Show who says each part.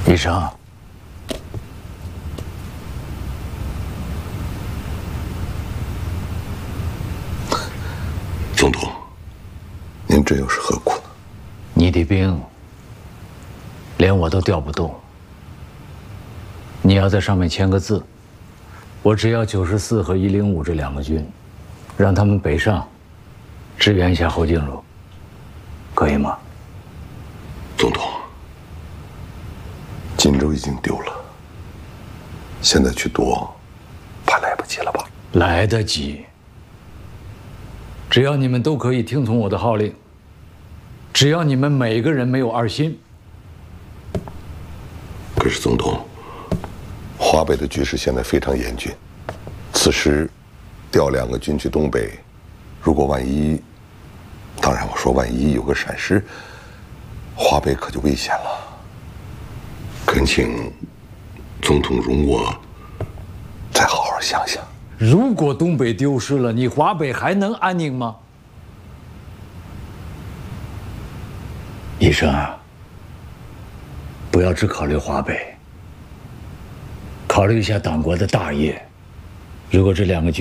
Speaker 1: 医生，
Speaker 2: 总统，您这又是何苦呢？
Speaker 1: 你的兵连我都调不动，你要在上面签个字，我只要94和105这2个军，让他们北上，支援一下侯静茹，可以吗？
Speaker 2: 总统，锦州已经丢了，现在去夺，怕来不及了吧？
Speaker 1: 来得及，只要你们都可以听从我的号令，只要你们每个人没有二心。
Speaker 2: 可是总统，华北的局势现在非常严峻，此时调2个军去东北，如果万一，当然我说万一有个闪失，华北可就危险了。恳请总统容我再好好想想。
Speaker 1: 如果东北丢失了，你华北还能安宁吗？医生啊，不要只考虑华北，考虑一下党国的大业。如果这2个军